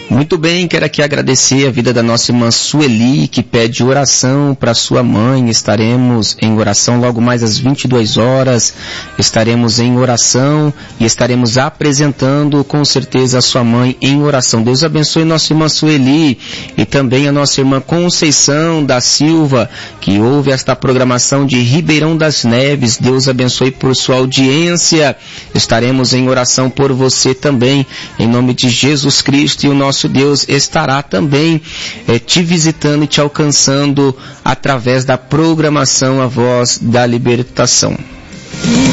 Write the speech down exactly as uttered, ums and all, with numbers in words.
Muito bem, quero aqui agradecer a vida da nossa irmã Sueli, que pede oração para sua mãe. Estaremos em oração logo mais às vinte e duas horas. Estaremos em oração e estaremos apresentando com certeza a sua mãe em oração. Deus abençoe nossa irmã Sueli e também a nossa irmã Conceição da Silva, que ouve esta programação de Ribeirão das Neves. Deus abençoe por sua audiência. Estaremos em oração por você também, em nome de Jesus Cristo, e o nosso Deus estará também eh, te visitando e te alcançando através da programação A Voz da Libertação.